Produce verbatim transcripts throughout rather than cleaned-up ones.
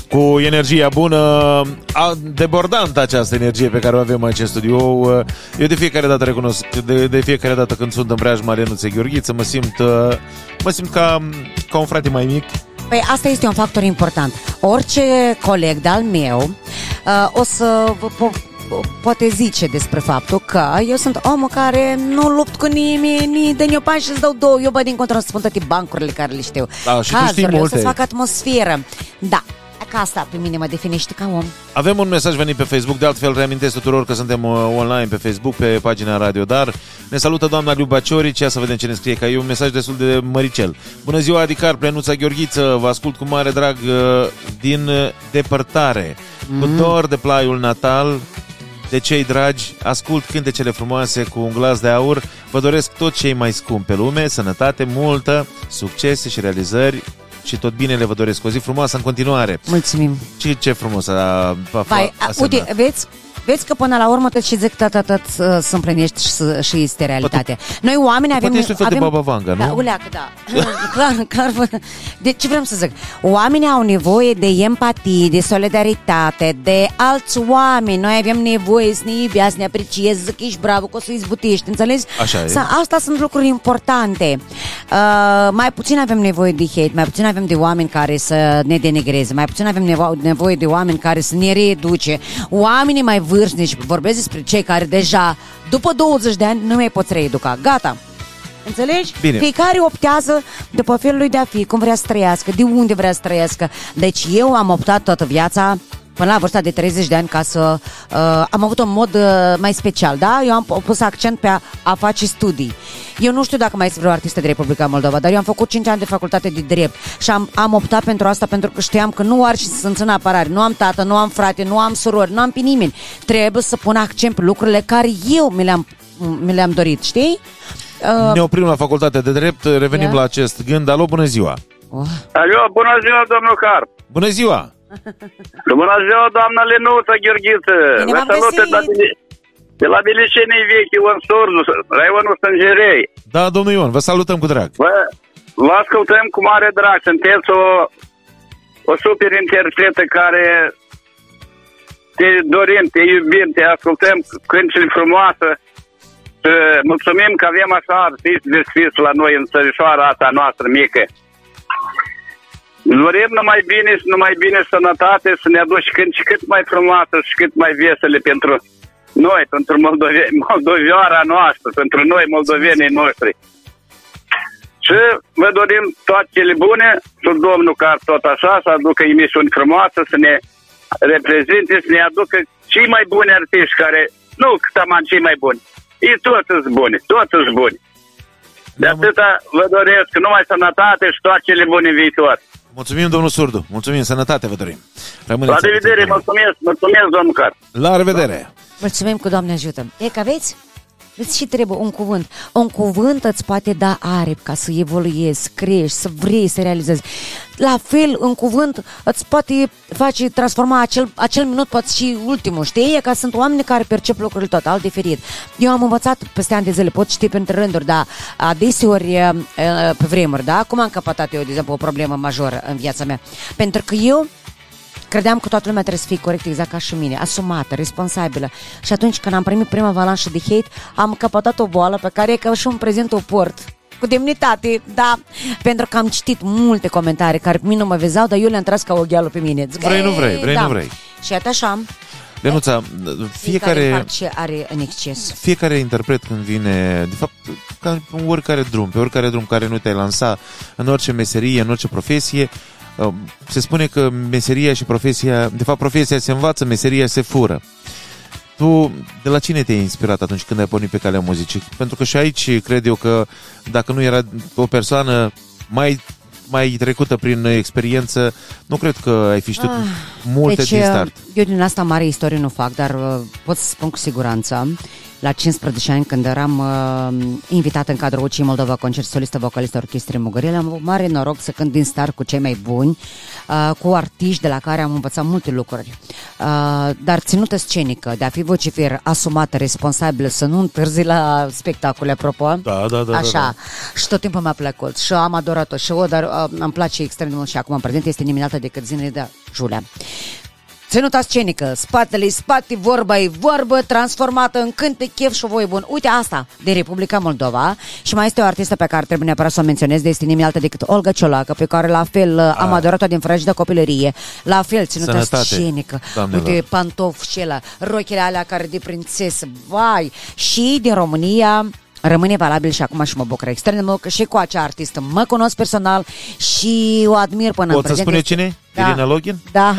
cu energia bună, debordantă această energie pe care o avem în acest studio. Eu de fiecare dată recunosc, de, de fiecare dată când sunt în preajma Lenuței Gheorghiță, mă simt, mă simt ca, ca un frate mai mic. Păi asta este un factor important. Orice coleg de-al meu uh, o să po- poate zice despre faptul că eu sunt omul care nu lupt cu nimeni, ni dă eu bani și îți dau două, eu bă din contră să spun toate bancurile care le știu. Da, și cazurile, o să-ți fac atmosferă. Da, că asta pe mine mă definește ca om. Avem un mesaj venit pe Facebook, de altfel reamintesc tuturor că suntem online pe Facebook, pe pagina Radio Dar. Ne salută doamna Liuba Ciorici, ia să vedem ce ne scrie, că e un mesaj destul de măricel. Bună ziua, Adicar, Plenuța Gheorghiță, vă ascult cu mare drag din depărtare. Mm. Cu dor de plaiul natal, de cei dragi, ascult cântecele frumoase cu un glas de aur. Vă doresc tot ce e mai scump pe lume, sănătate multă, succese și realizări și tot binele vă doresc. O zi frumoasă în continuare. Mulțumim. Ce, ce frumos a, a, Vai, a uite, vezi? Vezi că până la urmă tot ce zic tot, tot, tot se împlinește și, și este realitate. Poate, noi oameni avem... Poate ești un fel avem, de Baba Vanga, nu? Da, uleacă, da. clar, clar. De ce vrem să zic? Oamenii au nevoie de empatie, de solidaritate, de alți oameni. Noi avem nevoie să ne iubească, să ne apreciezi, zic că ești bravo, că o să izbutești, înțelegi? Așa e. Asta sunt lucruri importante. Uh, mai puțin avem nevoie de hate, mai puțin avem de oameni care să ne denegreze, mai puțin avem nevo- nevoie de oameni care să ne reeduce. Oamenii mai vârstnici, vorbesc despre cei care deja după douăzeci de ani nu mai poți reeduca. Gata. Înțelegi? Bine. Fiecare optează după felul lui de a fi, cum vrea să trăiască, de unde vrea să trăiască. Deci eu am optat toată viața până la vârsta de treizeci de ani ca să... Uh, am avut un mod uh, mai special, da? Eu am pus accent pe a, a face studii. Eu nu știu dacă mai este vreo artistă de Republica Moldova, dar eu am făcut cinci ani de facultate de drept și am, am optat pentru asta pentru că știam că nu orice sunt în apărare. Nu am tată, nu am frate, nu am surori, nu am pe nimeni. Trebuie să pun accent pe lucrurile care eu mi le-am, mi le-am dorit, știi? Uh, ne oprim la facultate de drept, revenim yeah. la acest gând. Alo, bună ziua! Oh. Alo, bună ziua, domnul Carp! Bună ziua! Bună ziua, doamna Lenuța Gheorghiță! Vă salută de, de la Bilișenii Vechi, Ion Surdu, raionul Sângerei. Da, domnul Ion, vă salutăm cu drag. Vă, vă ascultăm cu mare drag. Sunteți o, o super interpretă care te dorim, te iubim, te ascultăm cântele frumoasă. Și mulțumim că avem așa artiști descris la noi în țărișoara asta noastră mică. Dorim numai bine și numai bine sănătate, să ne aduci cânt și cât mai frumoasă și cât mai vesele pentru noi, pentru moldove- moldovioara noastră, pentru noi, moldovenii noștri. Și vă dorim toate cele bune și domnul Car tot așa, să aducă emisiuni frumoase, să ne reprezinte, să ne aducă cei mai buni artiști care, nu că taman cei mai buni, ei toți sunt buni, toți sunt buni. De atâta vă doresc numai sănătate și toate cele bune în viitor. Mulțumim, domnul Surdu. Mulțumim, sănătate vă dorim. Rămâneți la revedere, mulțumesc, mulțumesc, domnul Car. La revedere. Mulțumim, cu Doamne ajută. E că aveți? Îți și trebuie un cuvânt. Un cuvânt îți poate da aripi ca să evoluezi, să crești, să vrei să realizezi. La fel, un cuvânt îți poate face, transforma acel, acel minut, poate și ultimul, știi? E că sunt oameni care percep lucrurile total diferit. Eu am învățat peste ani de zile, pot ști pentru rânduri, dar adeseori pe vremuri, da? Cum am căpătat eu, de exemplu, o problemă majoră în viața mea? Pentru că eu credeam că toată lumea trebuie să fie corect exact ca și mine, asumată, responsabilă. Și atunci când am primit prima avalanșă de hate, am căpătat o boală pe care e ca și un prezent o port. Cu demnitate, da, pentru că am citit multe comentarii care pe mine nu mă vezeau, dar eu le-am tras ca o gheală pe mine. Zic, vrei, nu vrei, vrei, da. nu vrei. Și atât așa. Lenuța, fiecare, fiecare are în exces. Fiecare interpret când vine, de fapt, ca în oricare drum, pe oricare drum care nu te-ai lansa, în orice meserie, în orice profesie, se spune că meseria și profesia, de fapt profesia se învață, meseria se fură. Tu, de la cine te-ai inspirat atunci când ai pornit pe calea muzicii? Pentru că și aici cred eu că dacă nu era o persoană mai, mai trecută prin experiență, nu cred că ai fi știut ah, multe deci, din start. Eu din asta mare istorie nu fac, dar uh, pot să spun cu siguranță. La cincisprezece ani, când eram uh, invitat în cadrul U C I Moldova, concert solistă vocalistă orchestrei Mugărele, am avut mare noroc să cânt din start cu cei mai buni, uh, cu artiști de la care am învățat multe lucruri. uh, dar ținută scenică, de a fi vocifer asumată, responsabilă, să nu întârzi la spectacole, apropo. Da, da, da. Așa, da, da. și tot timpul mi-a plăcut și am adorat-o și o, dar uh, îmi place extrem de mult și acum în prezent este nimeni altă decât Zine de Julia. Ținuta scenică, spatele-i spate, vorba-i vorbă, transformată în cântec, chef și voi bun. Uite asta, de Republica Moldova. Și mai este o artistă pe care trebuie neapărat să o menționez, de este nimeni altă decât Olga Ciolacă, pe care la fel A. am adorat-o din fragedă copilărie. La fel, ținuta Sănătate. scenică. Doamnelor. Uite, pantofi și ăla, rochile alea care de prințesă, vai. Și din România rămâne valabil și acum și mă bucur extrem de mult că și cu acea artistă mă cunosc personal și o admir până Pot în prezent. Poți să spune cine? Da. Irina Login? Da.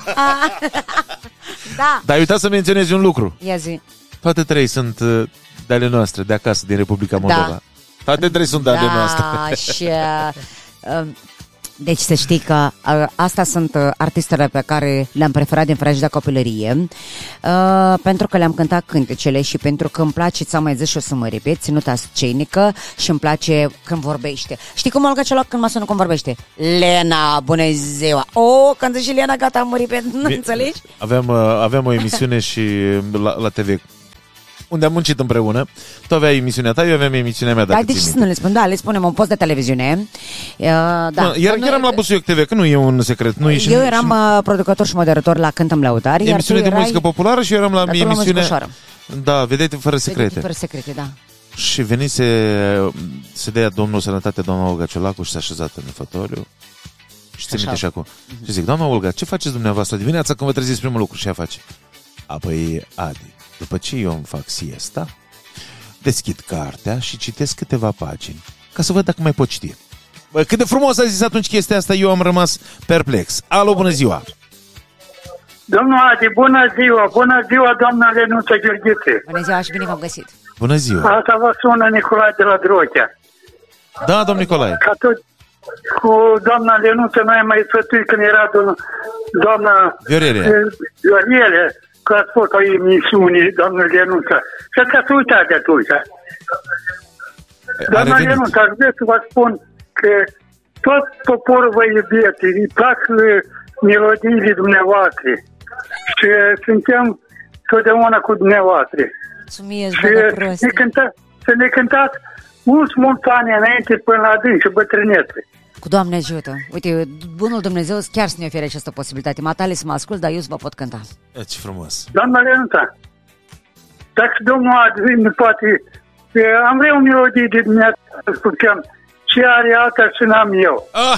Da. Dar ai uitat să menționezi un lucru. Ia zi. Toate trei sunt uh, de ale noastre, de acasă, din Republica Moldova. Da. Toate trei sunt de ale da, noastre. Și, uh, deci să știi că uh, astea sunt uh, artistele pe care le-am preferat din fragedă copilărie, uh, pentru că le-am cântat cântecele și pentru că îmi place, ți-am mai zis și o să mă repet, ținuta scenică și îmi place când vorbește. Știi cum Olga Ciolacă când mă sună cum vorbește? Lena, bună ziua! O, când zici Lena, gata, am murit pe... Nu înțelegi? Aveam, uh, aveam o emisiune și la, la T V unde am muncit împreună. Tu aveai emisiunea ta, eu aveam emisiunea mea. Da, de ce să nu le spun? Da, le spunem un post de televiziune. Uh, da. Da, iar nu, eram la Busuioc T V, că nu e un secret. Nu e și, eu eram și... producător și moderator la Cântăm Lăutari. Emisiune de erai... muzică populară și eu eram la da, emisiune... Da, vedete fără secrete. Vedete fără secrete, da. Și venise, se dea domnul Sănătate, doamna Olga Ciolacu și s-a așezat în fotoliu. Și țin minte și acum. Mm-hmm. Și zic, doamna Olga, ce faceți dumneavoastră dimineața când vă treziți primul lucru? Și ea face. Apoi, Adi, după ce eu îmi fac siesta, deschid cartea și citesc câteva pagini, ca să văd dacă mai pot citi. Bă, cât de frumos a zis atunci chestia asta, eu am rămas perplex. Alo, bună ziua! Domnul Adi, bună ziua! Bună ziua, doamna Lenuța Gheorghiță! Bună ziua și bine v-am găsit! Bună ziua! Asta vă sună Nicolae de la Drochea. Da, domn Nicolae. Ca tot cu doamna Lenuță, noi am mai sfătuit când era doamna Viorele. Viorele, că ați fost o emisiune, doamna Lenuță. Și ați uitat de atunci. Doamna Lenuță, aș vrea să vă spun că tot poporul vă iubește, îi plac melodiile dumneavoastră și suntem totdeauna cu dumneavoastră. Mulțumesc, și ne cânta, să ne cântați mulți, mulți ani înainte până la adânc și bătrânețe. Cu Doamne ajută. Uite, bunul Dumnezeu chiar să ne ofere această posibilitate. Matale să mă ascult, dar eu să vă pot cânta. E, ce frumos. Doamna Lenuța, dacă domnul Adi nu poate, am vrea o melodie de dumneavoastră să spunem ce are alta și n-am eu. Ah!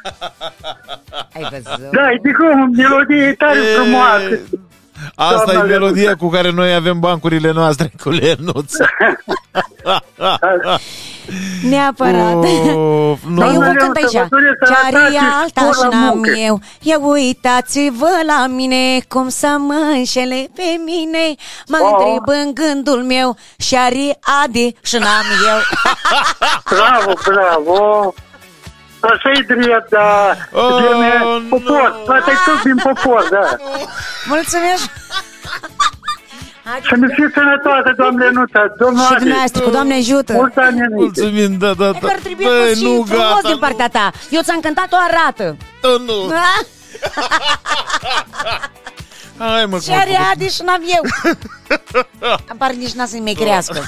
Ai văzut? Da, e de cum, melodie tare e... frumoasă. Asta e melodia cu care noi avem bancurile noastre cu Lenuț. Neapărat. Oh, no. Dar eu vă cânt aici. Ce-are alta și n-am eu. Ia uitați-vă la mine cum să mă înșele pe mine. Mă oh. întreb în gândul meu și-are Adi și n-am eu. Bravo, bravo. Așa-i drept, da. Oh, din popor. No. Asta e tot din popor, da. Mulțumesc. Să ne fie sănătoasă, doamne Lenuța, domnul și dumneavoastră, cu Doamne ajută. Mulțumim, da, da, da. Ar trebui Băi, și nu, frumos gata, din partea ta. Eu ți-am cântat o arată. Oh, nu. Hai, mă, ce are Adi și n-am eu. Apar nici n-a să-i mai crească.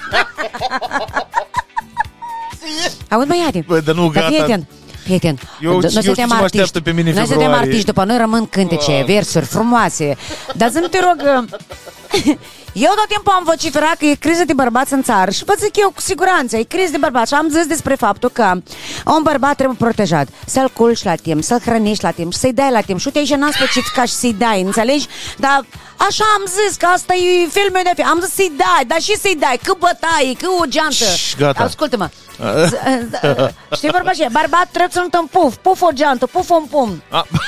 Auzi, băi, Adi. Băi, dar nu, gata. Prieten, prieten, eu, noi eu suntem artiști, pe mine noi suntem artiști, după noi rămân cântece, wow. versuri frumoase. Dar să nu te rog, eu tot timpul am vociferat că e criză de bărbați în țară și vă zic eu cu siguranță, e criză de bărbați și am zis despre faptul că un bărbat trebuie protejat, să-l culci la timp, să-l hrănești la timp și să-i dai la timp. Și uite, aici n-am specificat și să-i dai, înțelegi? Dar așa am zis că asta e filmul de film. Am zis să-i dai, dar și să-i dai, cât bătaie, cât o geantă. Șș, gata. Ascultă-mă. Știi vorba ce? Bărbat trebuie să nu-t în puf, puf o geantă, puf un pumn.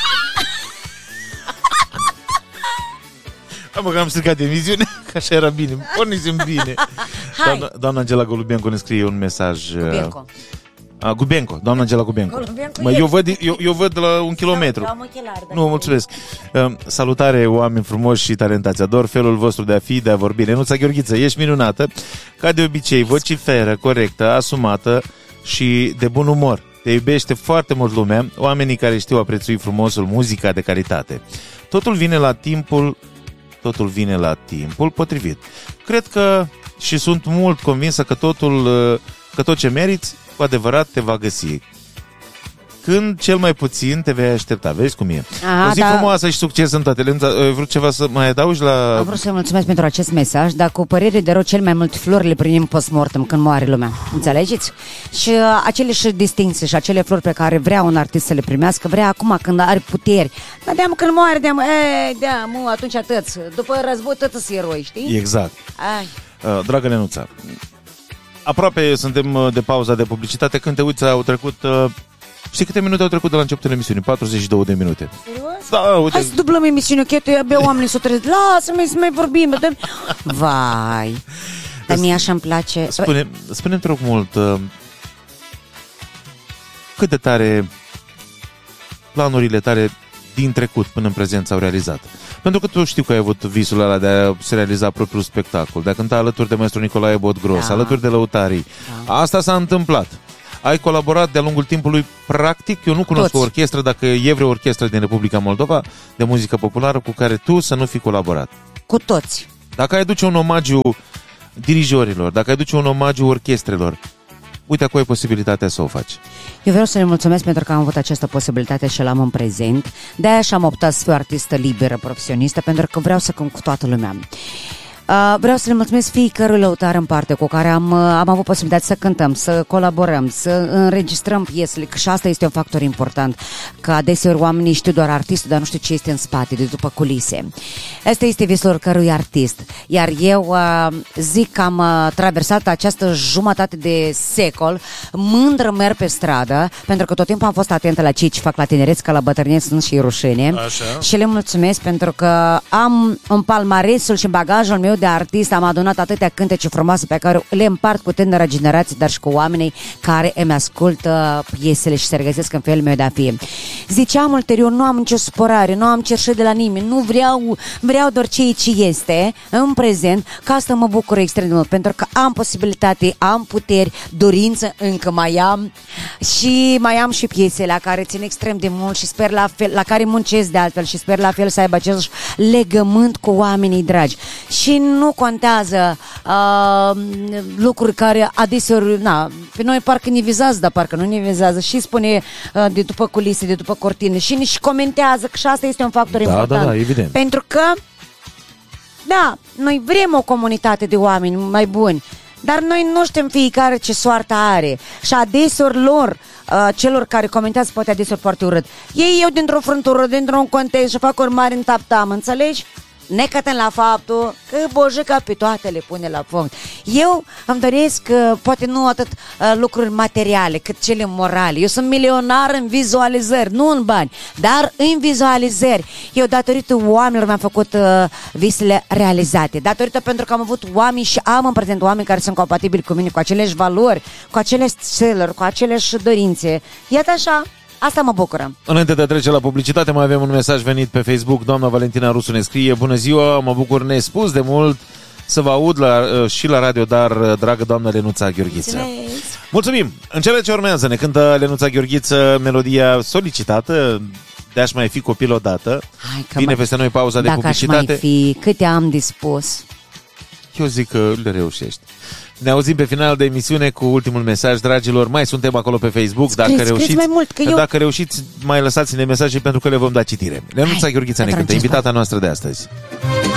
Mă, că am stricat de emisiune, că așa era bine. Pornisem bine. Doamna, doamna Angela Golubenco ne scrie un mesaj. Gubenco. A, Gubenco, doamna Angela Gubenco. Mă, eu, văd, eu, eu văd de la un kilometru. Da, ochelari, nu, mulțumesc. Uh, salutare, oameni frumoși și talentați. Ador felul vostru de a fi, de a vorbi. Lenuța Gheorghiță, ești minunată. Ca de obicei, vociferă, corectă, asumată și de bun umor. te iubește foarte mult lumea, oamenii care știu a prețui frumosul, muzica de calitate. Totul vine la timpul, totul vine la timpul potrivit. Cred că și sunt mult convinsă că totul, că tot ce meriți, cu adevărat te va găsi. Când cel mai puțin te vei aștepta. Vezi cum e. Aha, o zi da. frumoasă și succes în toate. Ai vrut ceva să mai adaugi la... Am vrut să mulțumesc pentru acest mesaj, dar cu părere de rău cel mai mult flori le primim post-mortem când moare lumea. Înțelegeți? Și uh, acele și distinții și acele flori pe care vrea un artist să le primească, vrea acum când are puteri. Dar de-am când moare, de-am, e, de-am, mu, atunci atâți. După război tăți eroi, știi? Exact. Ai. Uh, dragă Lenuța, aproape suntem de pauza de publicitate. Când te uiți, au trecut... Uh, știi câte minute au trecut de la începutul emisiunii? patruzeci și două de minute. Serios? Da, uite. Hai să dublăm emisiunea, că eu abia oamenii s-o trezit. Lasă-mă să mai vorbim. Dă Vai. Dar mie așa îmi place. Spune, spune-mi, te rog mult, uh, cât de tare planurile tale din trecut până în prezent s-au realizat. Pentru că tu știu că ai avut visul ăla de a se realiza propriul spectacol, de a cânta alături de maestru Nicolae Botgros, Da. alături de Lăutarii. Da. Asta s-a întâmplat. Ai colaborat de-a lungul timpului, practic, eu nu cunosc Toți. o orchestră, dacă e vreo orchestră din Republica Moldova, de muzică populară, cu care tu să nu fi colaborat. Cu toți. Dacă ai duce un omagiu dirijorilor, dacă ai duce un omagiu orchestrelor, uite, acum ai posibilitatea să o faci. Eu vreau să le mulțumesc pentru că am avut această posibilitate și l-am în prezent. De-aia și-am optat să fiu artistă liberă, profesionistă, pentru că vreau să cânt cu toată lumea. Uh, vreau să le mulțumesc fiecărui lăutar în parte cu care am, uh, am avut posibilitatea să cântăm, să colaborăm, să înregistrăm piesele, că și asta este un factor important, că adeseori oamenii știu doar artistul, dar nu știu ce este în spate, de după culise. Asta este visul oricărui artist. Iar eu uh, zic că am uh, traversat această jumătate de secol, mândră merg pe stradă, pentru că tot timpul am fost atentă la cei ce fac la tineret, că la bătrânețe sunt și rușine. Așa. Și le mulțumesc pentru că am în palmaresul și în bagajul meu de artist am adunat atâtea cântece frumoase pe care le împart cu tânăra generație, dar și cu oamenii care îmi ascultă piesele și se regăsesc în felul meu de a fi. Ziceam ulterior, nu am nicio supărare, nu am cerșit de la nimeni, nu vreau, vreau doar ceea ce este în prezent, că asta mă bucură extrem de mult, pentru că am posibilitate, am puteri, dorință încă mai am și mai am și piesele la care țin extrem de mult și sper la fel, la care muncesc de altfel și sper la fel să aibă același legământ cu oamenii dragi. Și nu contează uh, lucruri care adeseori, na, pe noi parcă ne vizează, dar parcă nu ne vizează și spune uh, de după culise, de după cortine și și comentează, că și asta este un factor Da, important. da, da, evident. Pentru că, da, noi vrem o comunitate de oameni mai buni, dar noi nu știm fiecare ce soartă are și adeseori lor, uh, celor care comentează poate adeseori foarte urât. Ei eu dintr-o frântură, dintr-un context și fac urmare în tap-tam, înțelegi? Necătăm la faptul că Bojica pe toate le pune la punct. Eu îmi doresc, uh, poate nu atât uh, lucruri materiale, cât cele morale. Eu sunt milionar în vizualizări, nu în bani, dar în vizualizări. Eu, datorită oamenilor, mi-am făcut uh, visele realizate. Datorită pentru că am avut oameni și am în prezent oameni care sunt compatibili cu mine, cu aceleași valori, cu aceleași țeluri, cu aceleași dorințe. Iată așa. Asta mă bucură. Înainte de a trece la publicitate, mai avem un mesaj venit pe Facebook. Doamna Valentina Rusu ne scrie: bună ziua, mă bucur nespus de mult să vă aud la, și la Radio Dar, dragă doamnă Lenuța Gheorghiță. Mulțumesc. Mulțumim! În cele ce urmează ne cântă Lenuța Gheorghiță melodia solicitată de a-și mai fi copil odată. Hai că Vine mai- peste noi pauza de Dacă aș publicitate. mai fi, câte am dispus. Eu zic că le reușești. Ne auzim pe final de emisiune cu ultimul mesaj, dragilor. Mai suntem acolo pe Facebook. Scrieți, Dacă scrieți reușiți, mai mult, că eu- dacă reușiți, mai lăsați-ne mesaje pentru că le vom da citire. Lenuța Hai, Gheorghiță ne atunci cântă, îți invitata noastră de astăzi.